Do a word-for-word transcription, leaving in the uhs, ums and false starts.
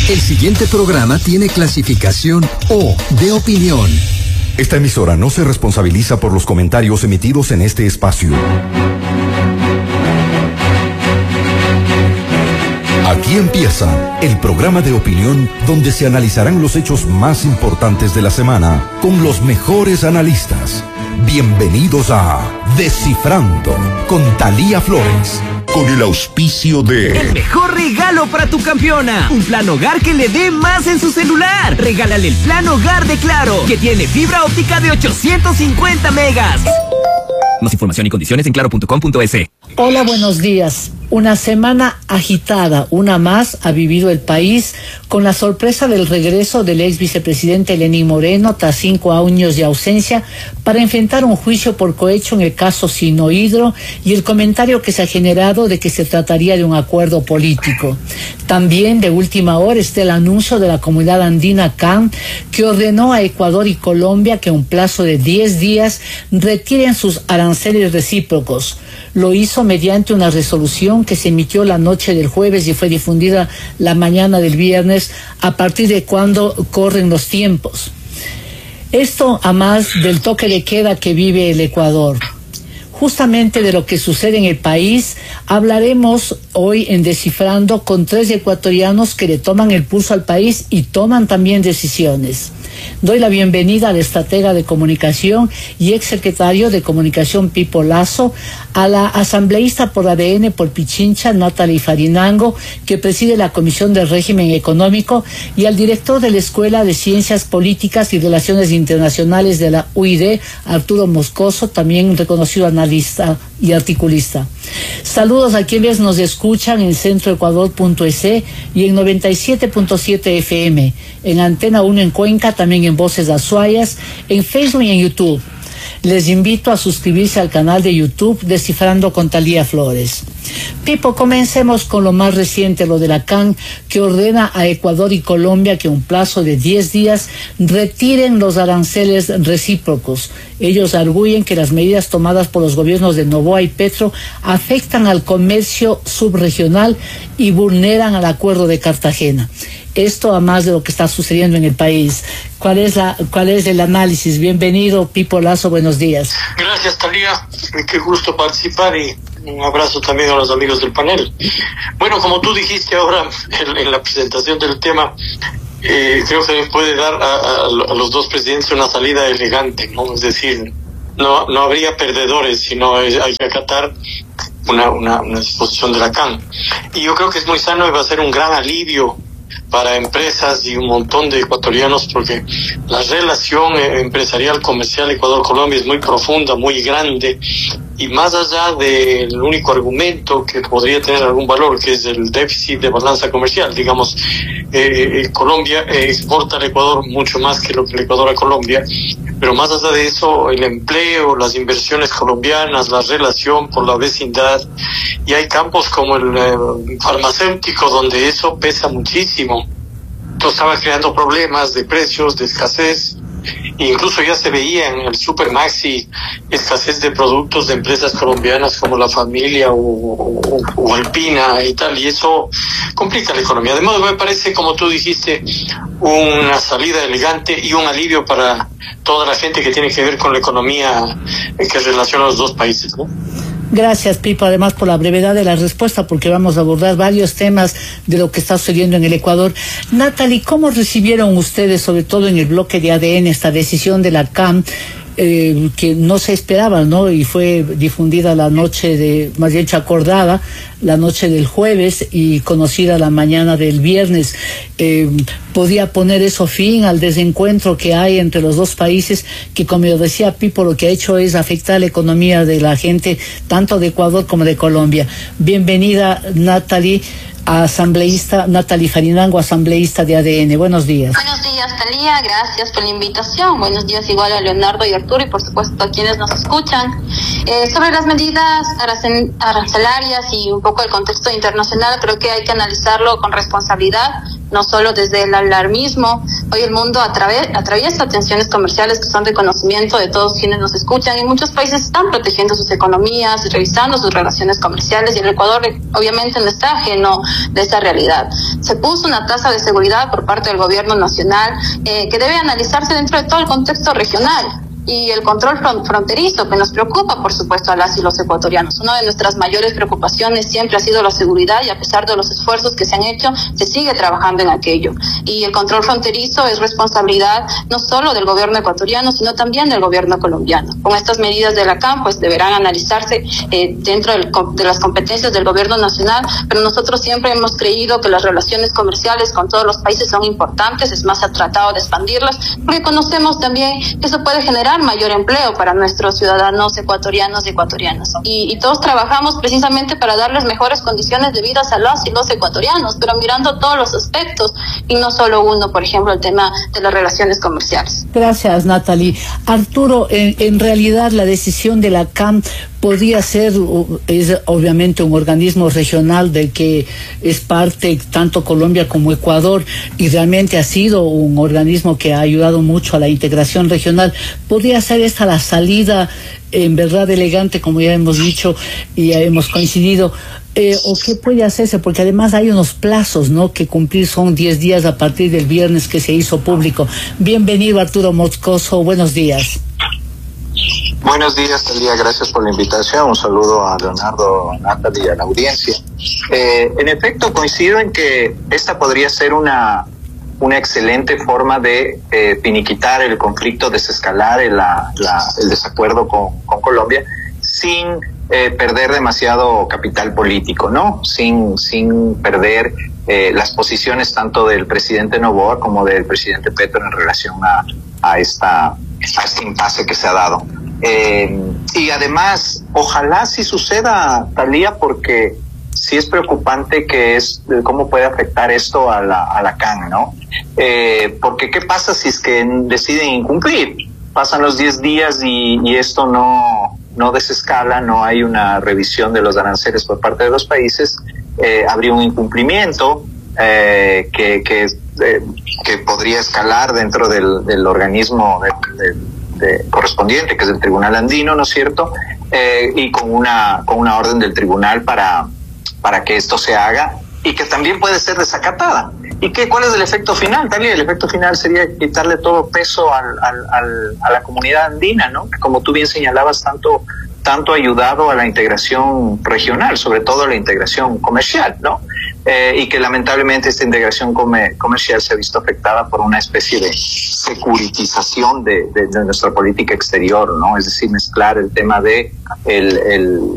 El siguiente programa tiene clasificación O de opinión. Esta emisora no se responsabiliza por los comentarios emitidos en este espacio. Aquí empieza el programa de opinión donde se analizarán los hechos más importantes de la semana con los mejores analistas. Bienvenidos a Descifrando con Thalía Flores. Con el auspicio de... El mejor regalo para tu campeona. Un plan hogar que le dé más en su celular. Regálale el plan hogar de Claro, que tiene fibra óptica de ochocientos cincuenta megas. Más información y condiciones en claro punto com punto es. Hola, buenos días. Una semana agitada, una más, ha vivido el país con la sorpresa del regreso del ex vicepresidente Lenín Moreno tras cinco años de ausencia para enfrentar un juicio por cohecho en el caso Sinohidro y el comentario que se ha generado de que se trataría de un acuerdo político. También de última hora está el anuncio de la Comunidad Andina C A N que ordenó a Ecuador y Colombia que en un plazo de diez días retiren sus aranceles recíprocos. Lo hizo mediante una resolución que se emitió la noche del jueves y fue difundida la mañana del viernes, a partir de cuando corren los tiempos. Esto a más del toque de queda que vive el Ecuador. Justamente de lo que sucede en el país hablaremos hoy en Descifrando con tres ecuatorianos que le toman el pulso al país y toman también decisiones. Doy la bienvenida al estratega de comunicación y exsecretario de comunicación Pipo Lazo, a la asambleísta por A D N por Pichincha, Natalie Farinango, que preside la Comisión del Régimen Económico, y al director de la Escuela de Ciencias Políticas y Relaciones Internacionales de la U I D, Arturo Moscoso, también reconocido analista y articulista. Saludos a quienes nos escuchan en centro ecuador punto es y en noventa y siete punto siete F M, en Antena uno en Cuenca, también en Voces Azuayas, en Facebook y en YouTube. Les invito a suscribirse al canal de YouTube Descifrando con Thalía Flores. Pipo, comencemos con lo más reciente, lo de la C A N, que ordena a Ecuador y Colombia que en un plazo de diez días retiren los aranceles recíprocos. Ellos arguyen que las medidas tomadas por los gobiernos de Noboa y Petro afectan al comercio subregional y vulneran al Acuerdo de Cartagena. Esto a más de lo que está sucediendo en el país. ¿Cuál es la, cuál es el análisis? Bienvenido, Pipo Lazo, buenos días. Gracias, Thalía. Qué gusto participar y un abrazo también a los amigos del panel. Bueno, como tú dijiste ahora en, en la presentación del tema, eh, creo que puede dar a, a, a los dos presidentes una salida elegante, ¿no? Es decir, no, no habría perdedores, sino hay que acatar una, una, una disposición de la C A N. Y yo creo que es muy sano y va a ser un gran alivio para empresas y un montón de ecuatorianos, porque la relación empresarial comercial Ecuador-Colombia es muy profunda, muy grande, y más allá del único argumento que podría tener algún valor, que es el déficit de balanza comercial, digamos, eh, Colombia eh, exporta al Ecuador mucho más que lo que el Ecuador a Colombia, pero más allá de eso, el empleo, las inversiones colombianas, la relación por la vecindad, y hay campos como el eh, farmacéutico donde eso pesa muchísimo. Entonces estaba creando problemas de precios, de escasez, e incluso ya se veía en el Super Maxi escasez de productos de empresas colombianas como La Familia o, o, o Alpina y tal, y eso complica la economía. Además, me parece, como tú dijiste, una salida elegante y un alivio para toda la gente que tiene que ver con la economía que relaciona a los dos países, ¿no? Gracias, Pipo, además por la brevedad de la respuesta, porque vamos a abordar varios temas de lo que está sucediendo en el Ecuador. Natalie, ¿cómo recibieron ustedes, sobre todo en el bloque de A D N, esta decisión de la C A N, eh, que no se esperaba, ¿no? Y fue difundida la noche de, más bien acordada, la noche del jueves y conocida la mañana del viernes. Eh, ¿Podía poner eso fin al desencuentro que hay entre los dos países, que, como decía Pipo, lo que ha hecho es afectar la economía de la gente, tanto de Ecuador como de Colombia? Bienvenida, Natalie, asambleísta, Natalie Farinango, asambleísta de A D N. Buenos días. Buenos días, Thalía, gracias por la invitación. Buenos días igual a Leonardo y Arturo y por supuesto a quienes nos escuchan. Eh, sobre las medidas arancelarias y un poco el contexto internacional, creo que hay que analizarlo con responsabilidad, no solo desde el alarmismo, Hoy el mundo atrave- atraviesa tensiones comerciales que son de conocimiento de todos quienes nos escuchan, y muchos países están protegiendo sus economías, revisando sus relaciones comerciales, y el Ecuador obviamente no está ajeno de esa realidad. Se puso una tasa de seguridad por parte del gobierno nacional eh, que debe analizarse dentro de todo el contexto regional. Y el control fronterizo, que nos preocupa, por supuesto, a las y los ecuatorianos. Una de nuestras mayores preocupaciones siempre ha sido la seguridad, y a pesar de los esfuerzos que se han hecho, se sigue trabajando en aquello. Y el control fronterizo es responsabilidad no solo del gobierno ecuatoriano, sino también del gobierno colombiano. Con estas medidas de la C A M, pues deberán analizarse eh, dentro del, de las competencias del gobierno nacional, pero nosotros siempre hemos creído que las relaciones comerciales con todos los países son importantes. Es más, se ha tratado de expandirlas, porque conocemos también que eso puede generar mayor empleo para nuestros ciudadanos ecuatorianos y ecuatorianas. Y, y todos trabajamos precisamente para darles mejores condiciones de vida a los y los ecuatorianos, pero mirando todos los aspectos y no solo uno, por ejemplo, el tema de las relaciones comerciales. Gracias, Natalie. Arturo, en, en realidad la decisión de la C A M podría ser, es obviamente un organismo regional del que es parte tanto Colombia como Ecuador, y realmente ha sido un organismo que ha ayudado mucho a la integración regional. ¿Podría ser esta la salida en verdad elegante, como ya hemos dicho y ya hemos coincidido? Eh, ¿O qué puede hacerse? Porque además hay unos plazos, ¿no?, que cumplir. Son diez días a partir del viernes que se hizo público. Bienvenido, Arturo Moscoso. Buenos días. Buenos días, Talía, gracias por la invitación. Un saludo a Leonardo, a Natalie y a la audiencia. Eh, en efecto, coincido en que esta podría ser una, una excelente forma de eh, finiquitar el conflicto, desescalar el, la, la, el desacuerdo con, con Colombia sin eh, perder demasiado capital político, ¿no? Sin, sin perder eh, las posiciones tanto del presidente Noboa como del presidente Petro en relación a, a, esta, a este impasse que se ha dado. Eh, y además, ojalá sí suceda, Talía, porque sí es preocupante que es cómo puede afectar esto a la, a la C A M, ¿no? Eh, porque ¿qué pasa si es que deciden incumplir? Pasan los diez días y, y esto no, no desescala, no hay una revisión de los aranceles por parte de los países, eh, habría un incumplimiento eh, que, que, eh, que podría escalar dentro del, del organismo de, de, de correspondiente, que es el Tribunal Andino, ¿no es cierto? Eh, y con una, con una orden del tribunal para, para que esto se haga, y que también puede ser desacatada. ¿Y qué, cuál es el efecto final, Talia? El efecto final sería quitarle todo peso al, al, al, a la comunidad andina, ¿no? Que, como tú bien señalabas, tanto, tanto ha ayudado a la integración regional, sobre todo a la integración comercial, ¿no? Eh, y que lamentablemente esta integración comer, comercial se ha visto afectada por una especie de securitización de, de, de nuestra política exterior, ¿no? Es decir, mezclar el tema de el, el